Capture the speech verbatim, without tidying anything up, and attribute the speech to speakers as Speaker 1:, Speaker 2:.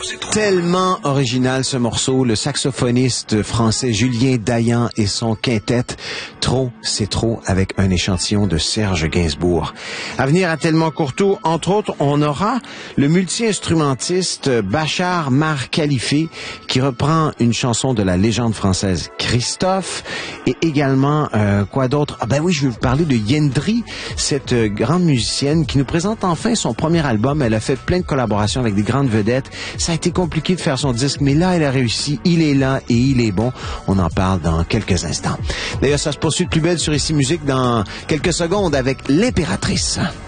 Speaker 1: c'est trop.
Speaker 2: Tellement original ce morceau, le saxophoniste français Julien Dayan et son quintet Trop, c'est trop, avec un échantillon de Serge Gainsbourg. À venir à Tellement Courteau, entre autres, on aura le multi-instrumentiste Bachar Mar Khalifi qui reprend une chanson de la légende française Christophe et également, euh, quoi d'autre? Ah ben oui, je vais vous parler de Yendri, cette euh, grande musicienne qui nous présente enfin son premier album. Elle a fait plein de collaborations avec des grandes vedettes. Ça a été compliqué de faire son disque, mais là, elle a réussi. Il est là et il est bon. On en parle dans quelques instants. D'ailleurs, ça se poursuit de plus belle sur Ici Musique dans quelques secondes avec l'Impératrice.